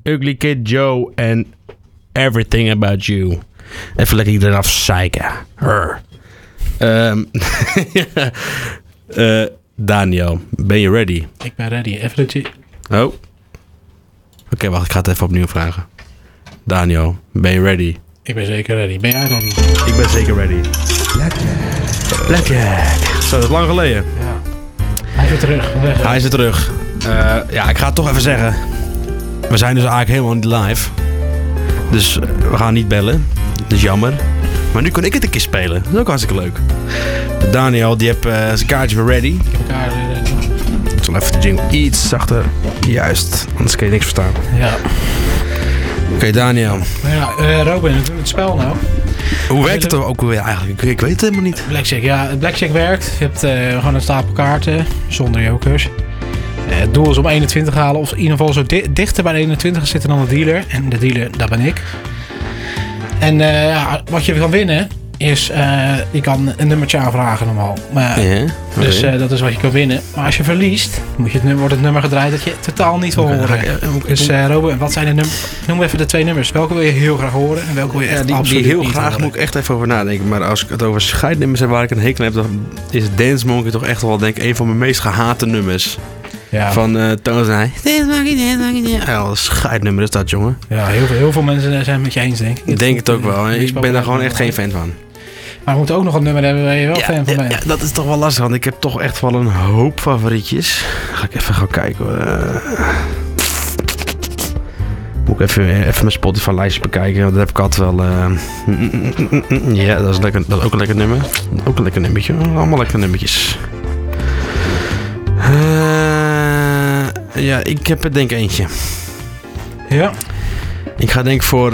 Ugly Kid Joe en Everything About You. Even lekker iedereen afzeiken. Daniel, ben je ready? Ik ben ready. Even dat je... Oh. Oké, wacht, ik ga het even opnieuw vragen. Daniel, ben je ready? Ik ben zeker ready. Ben jij ready? Ik ben zeker ready. Lekker. Zo, dat is lang geleden. Ja. Hij is weer terug. Hij is weer terug. Ja, ik ga het toch even zeggen. We zijn dus eigenlijk helemaal niet live. Dus we gaan niet bellen. Dat is jammer. Maar nu kan ik het een keer spelen. Dat is ook hartstikke leuk. Daniel, die heeft zijn kaartje weer ready. Ik heb elkaar ready. Ik zal even de jingle iets zachter. Juist, anders kun je niks verstaan. Ja. Oké, Daniel. Ja, Robin, hoe doet het spel nou? Hoe werkt het ook weer eigenlijk? Ik weet het helemaal niet. Blackjack, ja. Het Blackjack werkt. Je hebt gewoon een stapel kaarten zonder jokers. Het doel is om 21 te halen. Of in ieder geval zo dichter bij de 21 zitten dan de dealer. En de dealer, dat ben ik. En wat je kan winnen is... je kan een nummertje aanvragen normaal. Maar, Ja, okay. Dus dat is wat je kan winnen. Maar als je verliest, wordt het nummer gedraaid dat je totaal niet wil horen. Dus Robin, wat zijn de nummers? Noem even de 2 nummers. Welke wil je heel graag horen en welke wil je echt absoluut die heel niet graag horen? moet ik echt even over nadenken. Maar als ik het over scheidnummers heb waar ik een hekel aan heb, dan is Dance Monkey toch echt wel, denk ik, een van mijn meest gehate nummers. Ja. Van Toon zei Dance Monkey. Ja, een scheidnummer is dat, jongen. Ja, heel veel mensen zijn het met je eens, denk ik. Ik denk het ook wel. Ik ben daar gewoon echt geen fan van. Maar we moeten ook nog een nummer hebben waar je wel fan van bent. Ja, dat is toch wel lastig, want ik heb toch echt wel een hoop favorietjes. Ga ik even gaan kijken. Moet ik even mijn Spotify-lijstje bekijken. Want dat heb ik altijd wel... Ja, dat is ook een lekker nummer. Ook een lekker nummertje. Allemaal lekker nummertjes. Ja, ik heb er denk ik eentje. Ja? Ik ga denk voor...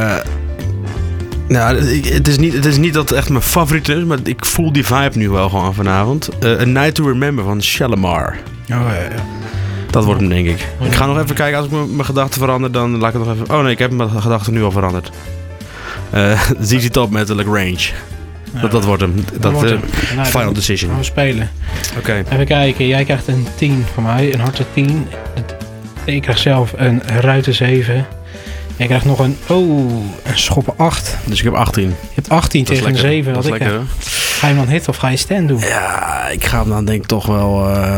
Nou, het is niet dat het echt mijn favoriet is, maar ik voel die vibe nu wel gewoon vanavond. A Night to Remember van Shalimar. Oh ja. Dat wordt hem, denk ik. Ik ga nog even kijken, als ik mijn gedachten verander, dan laat ik het nog even... Oh nee, ik heb mijn gedachten nu al veranderd. ZZ Top met de Lagrange. Dat wordt hem. Final decision. Gaan we spelen. Oké. Even kijken, jij krijgt een 10 van mij, een harte 10. Ik krijg zelf een ruiten 7. En je krijgt nog een schoppen 8. Dus ik heb 18. Je hebt 18 tegen een 7. Dat is lekker, hè? Ga je hem dan hit of ga je stand doen? Ja, ik ga hem dan denk ik toch wel...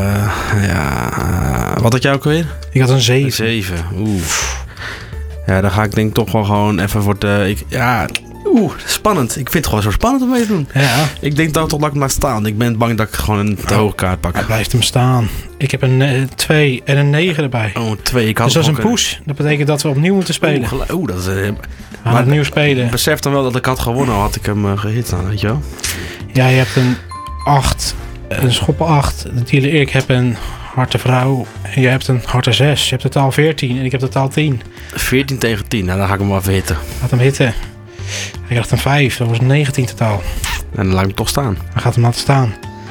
Wat had jij ook alweer? Ik had een 7. 7, Ja, dan ga ik denk ik toch wel gewoon even voor de... spannend. Ik vind het gewoon zo spannend om mee te doen. Ja. Ik denk dat toch dat ik laat staan. Ik ben bang dat ik gewoon een te hoge kaart pak. Hij blijft hem staan. Ik heb een 2 en een 9 erbij. Oh, 2. Ik had dus dat is een push. Dat betekent dat we opnieuw moeten spelen. Dat is... Maar opnieuw spelen. Besef dan wel dat ik had gewonnen, al had ik hem gehit dan, weet je wel. Ja, je hebt een 8. Een schoppen 8. De dealer Erik heb een harte vrouw. En jij hebt een harte 6. Je hebt totaal 14 en ik heb totaal 10. 14 tegen 10. Nou, dan ga ik hem wel even hitten. Laat hem hitten. Hij krijgt een 5. Dat was 19 totaal. En dan laat ik hem toch staan. Hij gaat hem laten staan.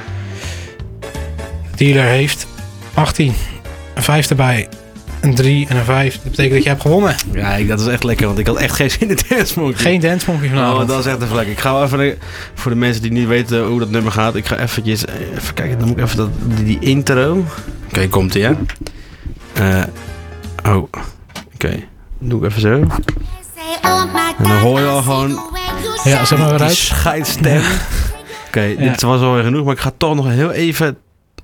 De dealer heeft 18. Een 5 erbij. Een 3 en een 5. Dat betekent dat je hebt gewonnen. Ja, dat is echt lekker, want ik had echt geen zin in Dance Monkey. Geen Dance Monkey vanavond. Oh, dat is echt even lekker. Ik ga wel even, voor de mensen die niet weten hoe dat nummer gaat, ik ga even kijken, dan moet ik even die intro. Oké, komt ie, hè? Oké. Doe ik even zo. En dan hoor je al gewoon... Ja, zeg maar weer uit. Die scheidstem. Oké, dit was alweer genoeg, maar ik ga toch nog heel even...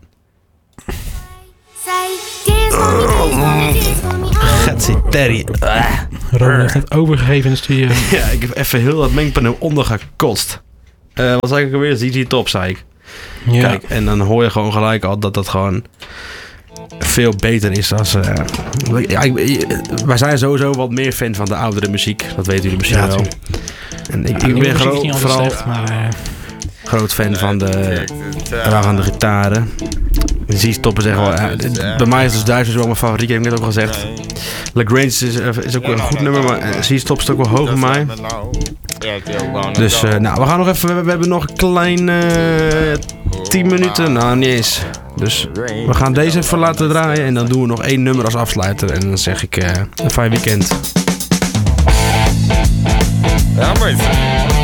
Getsie Terry. Robin heeft het overgegeven in de studio. Ja, ik heb even heel dat mengpaneel ondergekost. Wat zei ik alweer? ZZ Top, zei ik. Ja. Kijk, en dan hoor je gewoon gelijk al dat dat gewoon veel beter is als... wij zijn sowieso wat meer fan van de oudere muziek. Dat weten jullie misschien wel. En ik ben vooral groot fan van de gitaren. ZZ Top is echt wel... bij mij is dus Duitsers wel mijn favoriet, heb ik net ook al gezegd. Lagrange is ook wel een goed nummer, maar ZZ Top is ook wel hoog bij mij. Dus we gaan nog even... We hebben nog een klein 10 minuten. Nou, niet eens. Dus we gaan deze even laten draaien en dan doen we nog 1 nummer als afsluiter. En dan zeg ik een fijn weekend. I'm racing.